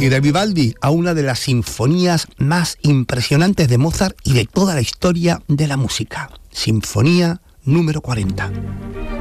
Y de Vivaldi a una de las sinfonías más impresionantes de Mozart y de toda la historia de la música. Sinfonía número 40.